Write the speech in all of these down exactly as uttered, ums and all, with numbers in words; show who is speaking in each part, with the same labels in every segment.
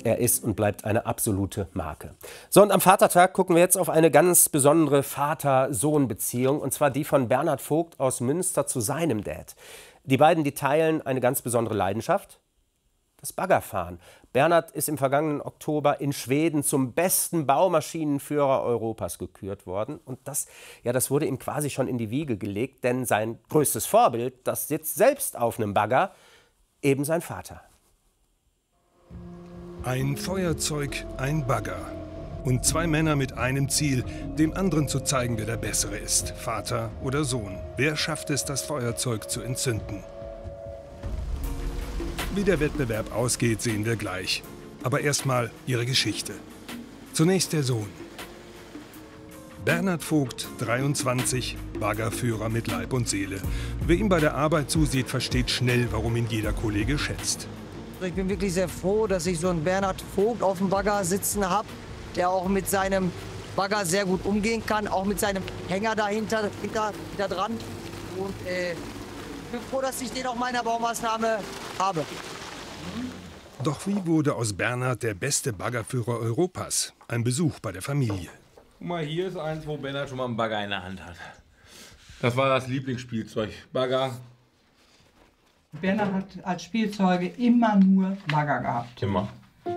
Speaker 1: Er ist und bleibt eine absolute Marke. So, und am Vatertag gucken wir jetzt auf eine ganz besondere Vater-Sohn-Beziehung, und zwar die von Bernhard Vogt aus Münster zu seinem Dad. Die beiden, die teilen eine ganz besondere Leidenschaft: das Baggerfahren. Bernhard ist im vergangenen Oktober in Schweden zum besten Baumaschinenführer Europas gekürt worden. Und das, ja, das wurde ihm quasi schon in die Wiege gelegt, denn sein größtes Vorbild, das sitzt selbst auf einem Bagger, eben sein Vater.
Speaker 2: Ein Feuerzeug, ein Bagger. Und zwei Männer mit einem Ziel, dem anderen zu zeigen, wer der Bessere ist, Vater oder Sohn. Wer schafft es, das Feuerzeug zu entzünden? Wie der Wettbewerb ausgeht, sehen wir gleich. Aber erstmal ihre Geschichte. Zunächst der Sohn. Bernhard Vogt, dreiundzwanzig, Baggerführer mit Leib und Seele. Wer ihm bei der Arbeit zusieht, versteht schnell, warum ihn jeder Kollege schätzt.
Speaker 3: Ich bin wirklich sehr froh, dass ich so einen Bernhard Vogt auf dem Bagger sitzen habe, der auch mit seinem Bagger sehr gut umgehen kann, auch mit seinem Hänger dahinter, hinter, hinter dran. Und äh, ich bin froh, dass ich den auf meiner Baumaßnahme habe.
Speaker 2: Doch wie wurde aus Bernhard der beste Baggerführer Europas? Ein Besuch bei der Familie.
Speaker 4: Guck mal, hier ist eins, wo Bernhard schon mal einen Bagger in der Hand hat. Das war das Lieblingsspielzeug. Bagger.
Speaker 5: Bernhard hat als Spielzeuge immer nur Bagger gehabt.
Speaker 4: Immer.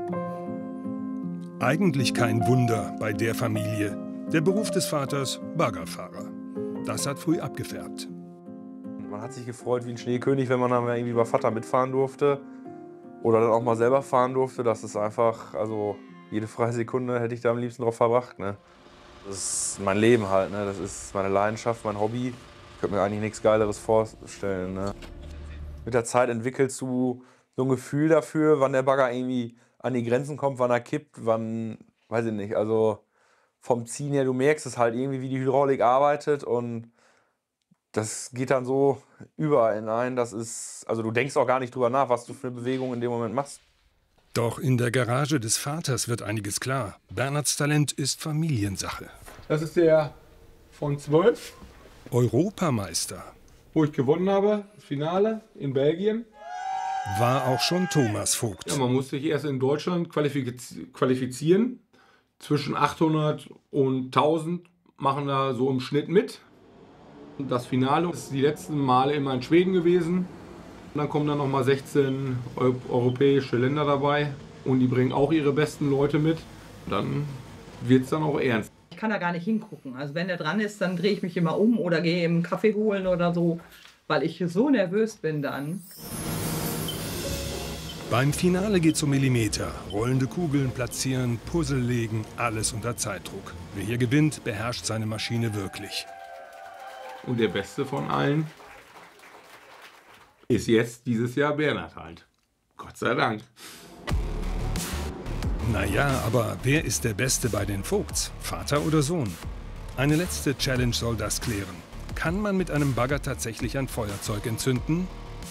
Speaker 2: Eigentlich kein Wunder bei der Familie. Der Beruf des Vaters, Baggerfahrer. Das hat früh abgefärbt.
Speaker 6: Man hat sich gefreut wie ein Schneekönig, wenn man dann irgendwie bei Vater mitfahren durfte. Oder dann auch mal selber fahren durfte. Das ist einfach, also jede freie Sekunde hätte ich da am liebsten drauf verbracht. Ne? Das ist mein Leben halt, ne? Das ist meine Leidenschaft, mein Hobby. Ich könnte mir eigentlich nichts Geileres vorstellen. Ne? Mit der Zeit entwickelst du so ein Gefühl dafür, wann der Bagger irgendwie an die Grenzen kommt, wann er kippt, wann, weiß ich nicht. Also vom Ziehen her, du merkst es halt irgendwie, wie die Hydraulik arbeitet, und das geht dann so überall hinein. Das ist, also du denkst auch gar nicht drüber nach, was du für eine Bewegung in dem Moment machst.
Speaker 2: Doch in der Garage des Vaters wird einiges klar. Bernhards Talent ist Familiensache.
Speaker 4: Das ist der von zwölf,
Speaker 2: Europameister.
Speaker 4: wo ich gewonnen habe, das Finale in Belgien.
Speaker 2: War auch schon Thomas Vogt.
Speaker 4: Ja, man musste sich erst in Deutschland qualifiz qualifizieren. Zwischen achthundert und tausend machen da so im Schnitt mit. Das Finale ist die letzten Male immer in Schweden gewesen. Und dann kommen dann nochmal sechzehn europäische Länder dabei. Und die bringen auch ihre besten Leute mit. Und dann wird es dann auch ernst.
Speaker 5: Ich kann da gar nicht hingucken. Also wenn der dran ist, dann drehe ich mich immer um oder gehe eben einen Kaffee holen oder so, weil ich so nervös bin dann.
Speaker 2: Beim Finale geht's um Millimeter. Rollende Kugeln platzieren, Puzzle legen, alles unter Zeitdruck. Wer hier gewinnt, beherrscht seine Maschine wirklich.
Speaker 4: Und der Beste von allen ist jetzt dieses Jahr Bernhard halt. Gott sei Dank.
Speaker 2: Naja, aber wer ist der Beste bei den Vogts? Vater oder Sohn? Eine letzte Challenge soll das klären. Kann man mit einem Bagger tatsächlich ein Feuerzeug entzünden?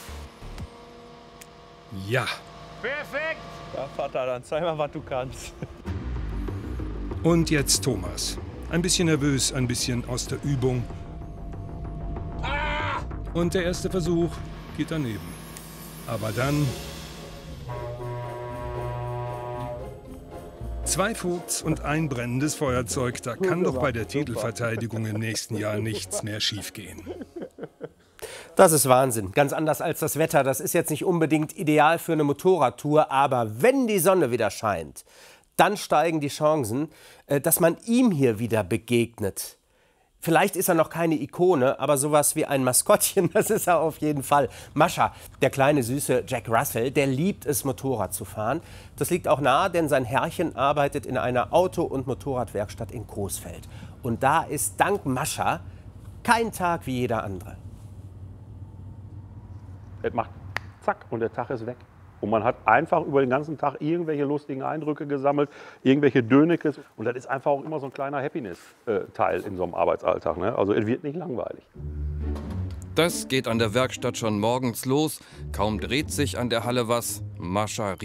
Speaker 2: Ja.
Speaker 6: Perfekt! Ja, Vater, dann zeig mal, was du kannst.
Speaker 2: Und jetzt Thomas. Ein bisschen nervös, ein bisschen aus der Übung. Und der erste Versuch geht daneben. Aber dann... Zwei Vogts und ein brennendes Feuerzeug. Da kann doch bei der Titelverteidigung im nächsten Jahr nichts mehr schiefgehen.
Speaker 1: Das ist Wahnsinn. Ganz anders als das Wetter. Das ist jetzt nicht unbedingt ideal für eine Motorradtour. Aber wenn die Sonne wieder scheint, dann steigen die Chancen, dass man ihm hier wieder begegnet. Vielleicht ist er noch keine Ikone, aber sowas wie ein Maskottchen, das ist er auf jeden Fall. Mascha, der kleine süße Jack Russell, der liebt es, Motorrad zu fahren. Das liegt auch nahe, denn sein Herrchen arbeitet in einer Auto- und Motorradwerkstatt in Coesfeld. Und da ist dank Mascha kein Tag wie jeder andere.
Speaker 7: Es macht zack und der Tag ist weg. Und man hat einfach über den ganzen Tag irgendwelche lustigen Eindrücke gesammelt, irgendwelche Dönekes. Und das ist einfach auch immer so ein kleiner Happiness-Teil in so einem Arbeitsalltag. Ne? Also es wird nicht langweilig.
Speaker 8: Das geht an der Werkstatt schon morgens los. Kaum dreht sich an der Halle was. Mascha